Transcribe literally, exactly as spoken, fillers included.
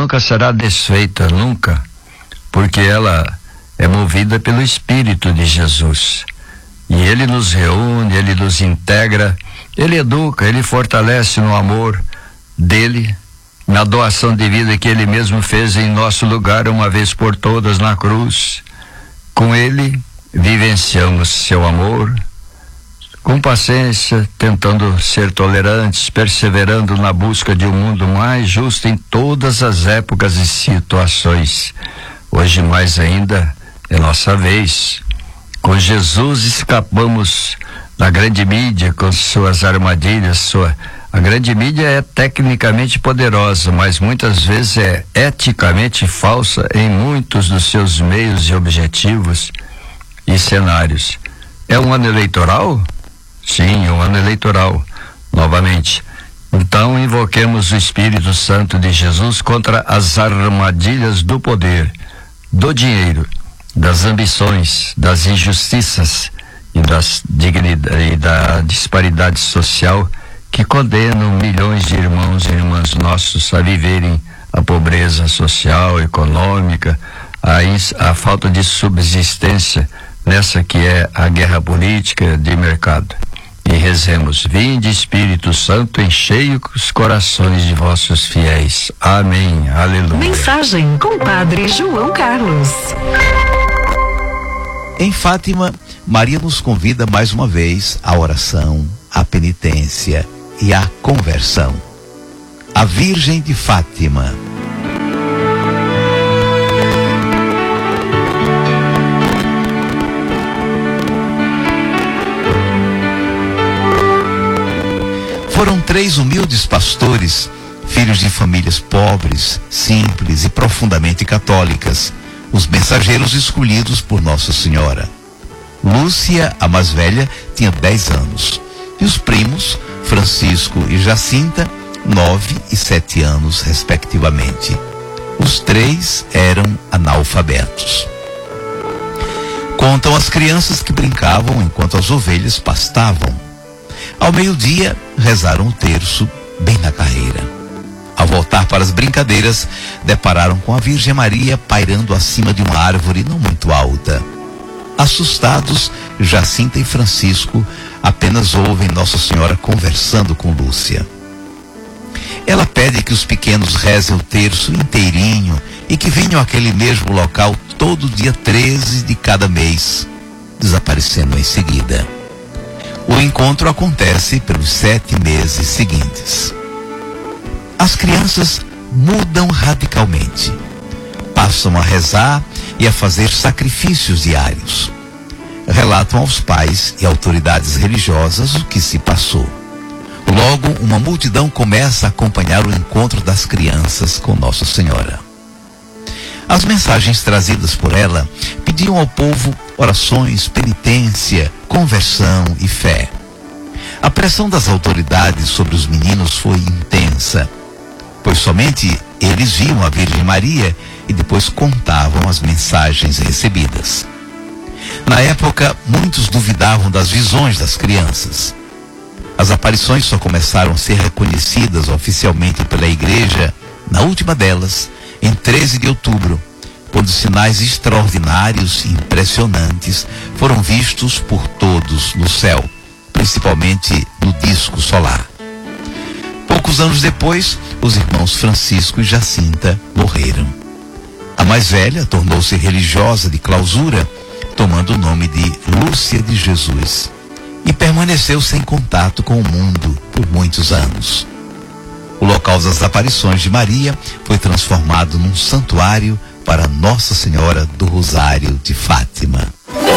nunca será desfeita, nunca, porque ela é movida pelo Espírito de Jesus. E Ele nos reúne, Ele nos integra, Ele educa, Ele fortalece no amor dEle, na doação de vida que Ele mesmo fez em nosso lugar uma vez por todas na cruz. Com Ele vivenciamos seu amor, com paciência, tentando ser tolerantes, perseverando na busca de um mundo mais justo em todas as épocas e situações. Hoje mais ainda é nossa vez. Com Jesus escapamos da grande mídia com suas armadilhas. Sua, a grande mídia é tecnicamente poderosa, mas muitas vezes é eticamente falsa em muitos dos seus meios e objetivos e cenários. É um ano eleitoral? Sim, um ano eleitoral, novamente. Então invoquemos o Espírito Santo de Jesus contra as armadilhas do poder, do dinheiro, das ambições, das injustiças e, das dignidade, e da disparidade social que condenam milhões de irmãos e irmãs nossos a viverem a pobreza social, econômica, a, a falta de subsistência nessa que é a guerra política de mercado. E rezemos: vinde Espírito Santo, enchei os corações de vossos fiéis. Amém. Aleluia. Mensagem com Padre João Carlos. Em Fátima, Maria nos convida mais uma vez à oração, à penitência e à conversão. A Virgem de Fátima. Foram três humildes pastores, filhos de famílias pobres, simples e profundamente católicas, os mensageiros escolhidos por Nossa Senhora. Lúcia, a mais velha, tinha dez anos, e os primos, Francisco e Jacinta, nove e sete anos, respectivamente. Os três eram analfabetos. Contam as crianças que brincavam enquanto as ovelhas pastavam. Ao meio-dia, rezaram o terço bem na carreira. Ao voltar para as brincadeiras, depararam com a Virgem Maria pairando acima de uma árvore não muito alta. Assustados, Jacinta e Francisco apenas ouvem Nossa Senhora conversando com Lúcia. Ela pede que os pequenos rezem o terço inteirinho e que venham àquele mesmo local todo dia treze de cada mês, desaparecendo em seguida. O encontro acontece pelos sete meses seguintes. As crianças mudam radicalmente. Passam a rezar e a fazer sacrifícios diários. Relatam aos pais e autoridades religiosas o que se passou. Logo, uma multidão começa a acompanhar o encontro das crianças com Nossa Senhora. As mensagens trazidas por ela pediam ao povo orações, penitência, conversão e fé. A pressão das autoridades sobre os meninos foi intensa, pois somente eles viam a Virgem Maria e depois contavam as mensagens recebidas. Na época, muitos duvidavam das visões das crianças. As aparições só começaram a ser reconhecidas oficialmente pela Igreja, na última delas, em treze de outubro, quando sinais extraordinários e impressionantes foram vistos por todos no céu, principalmente no disco solar. Poucos anos depois, os irmãos Francisco e Jacinta morreram. A mais velha tornou-se religiosa de clausura, tomando o nome de Lúcia de Jesus, e permaneceu sem contato com o mundo por muitos anos. O local das aparições de Maria foi transformado num santuário para Nossa Senhora do Rosário de Fátima.